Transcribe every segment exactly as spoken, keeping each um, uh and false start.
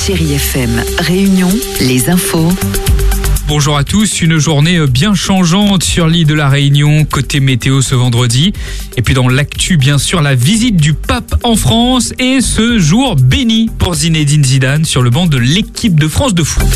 Chérie F M Réunion, les infos. Bonjour à tous, une journée bien changeante sur l'île de la Réunion, côté météo ce vendredi. Et puis dans l'actu, bien sûr, la visite du pape en France et ce jour béni pour Zinedine Zidane sur le banc de l'équipe de France de foot.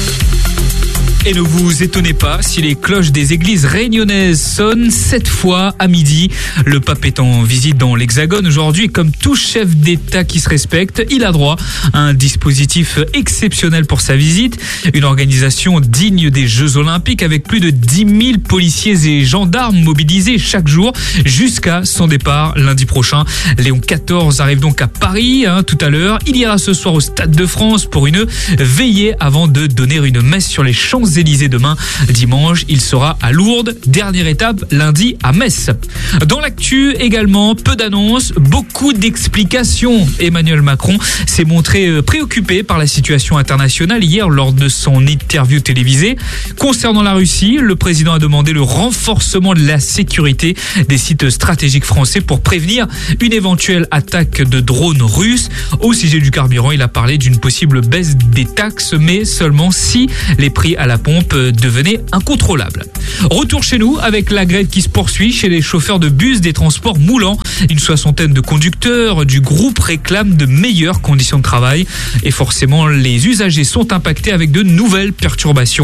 Et ne vous étonnez pas si les cloches des églises réunionnaises sonnent cette fois à midi. Le pape est en visite dans l'Hexagone aujourd'hui et comme tout chef d'État qui se respecte, il a droit à un dispositif exceptionnel pour sa visite. Une organisation digne des Jeux Olympiques avec plus de dix mille policiers et gendarmes mobilisés chaque jour jusqu'à son départ lundi prochain. Léon quatorze arrive donc à Paris hein, tout à l'heure. Il ira ce soir au Stade de France pour une veillée avant de donner une messe sur les Champs Élysées demain. Dimanche, il sera à Lourdes. Dernière étape, lundi à Metz. Dans l'actu également, peu d'annonces, beaucoup d'explications. Emmanuel Macron s'est montré préoccupé par la situation internationale hier lors de son interview télévisée. Concernant la Russie, le président a demandé le renforcement de la sécurité des sites stratégiques français pour prévenir une éventuelle attaque de drones russes. Au sujet du carburant, il a parlé d'une possible baisse des taxes, mais seulement si les prix à la pompe devenait incontrôlable. Retour chez nous avec la grève qui se poursuit chez les chauffeurs de bus des transports moulants. Une soixantaine de conducteurs du groupe réclament de meilleures conditions de travail et forcément les usagers sont impactés avec de nouvelles perturbations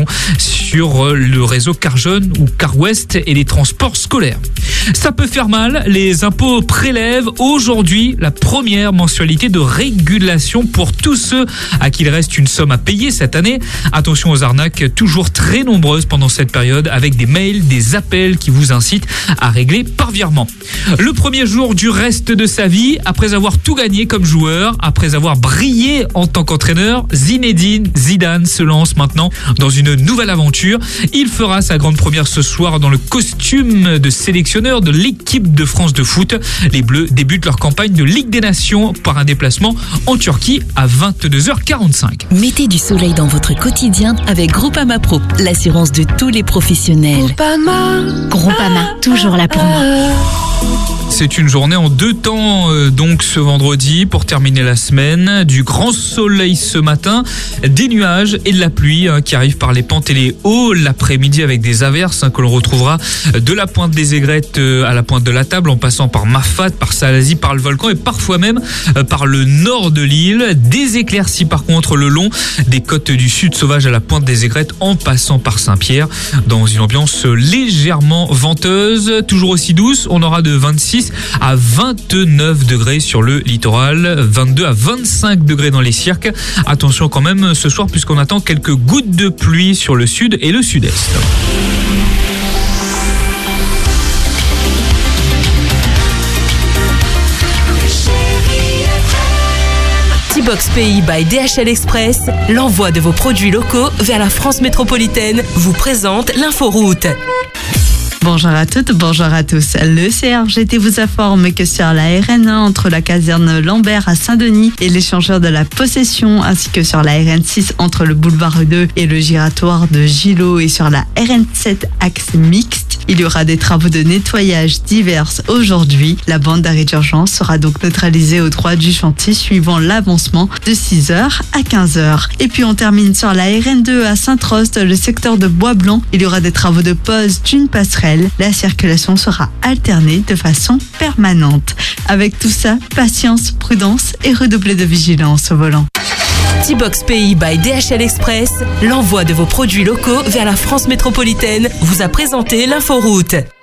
sur le réseau Carjeune ou Car West et les transports scolaires. Ça peut faire mal, les impôts prélèvent aujourd'hui la première mensualité de régulation pour tous ceux à qui il reste une somme à payer cette année. Attention aux arnaques toujours très nombreuses pendant cette période avec des mails, des appels qui vous incitent à régler par virement. Le premier jour du reste de sa vie, après avoir tout gagné comme joueur, après avoir brillé en tant qu'entraîneur, Zinedine Zidane se lance maintenant dans une nouvelle aventure. Il fera sa grande première ce soir dans le costume de sélectionneur de l'équipe de France de foot. Les Bleus débutent leur campagne de Ligue des Nations par un déplacement en Turquie à vingt-deux heures quarante-cinq. Mettez du soleil dans votre quotidien avec Groupama Pro, l'assurance de tous les professionnels. Groupama, Groupama, toujours là pour moi. C'est une journée en deux temps, euh, donc ce vendredi, pour terminer la semaine. Du grand soleil ce matin, des nuages et de la pluie hein, qui arrivent par les pentes et les hauts. L'après-midi avec des averses hein, que l'on retrouvera de la pointe des Aigrettes euh, à la pointe de la Table, en passant par Mafat, par Salazie, par le volcan et parfois même euh, par le nord de l'île. Des éclaircies par contre le long des côtes du sud sauvage à la pointe des Aigrettes, en passant par Saint-Pierre. Dans une ambiance légèrement venteuse, toujours aussi douce, on aura de vingt-six à vingt-neuf degrés sur le littoral, vingt-deux à vingt-cinq degrés dans les cirques. Attention quand même ce soir puisqu'on attend quelques gouttes de pluie sur le sud et le sud-est. T-Box Pays by D H L Express, l'envoi de vos produits locaux vers la France métropolitaine, vous présente l'inforoute. Bonjour à toutes, bonjour à tous. Le C R G T vous informe que sur la R N un entre la caserne Lambert à Saint-Denis et l'échangeur de la Possession, ainsi que sur la R N six entre le boulevard deux et le giratoire de Gillot et sur la R N sept axe mixte, il y aura des travaux de nettoyage divers aujourd'hui. La bande d'arrêt d'urgence sera donc neutralisée au droit du chantier suivant l'avancement de six heures à quinze heures. Et puis on termine sur la R N deux à Saint-Rost, le secteur de Bois-Blanc. Il y aura des travaux de pose d'une passerelle. La circulation sera alternée de façon permanente. Avec tout ça, patience, prudence et redoubler de vigilance au volant. T-Box Pays by D H L Express, l'envoi de vos produits locaux vers la France métropolitaine, vous a présenté l'inforoute.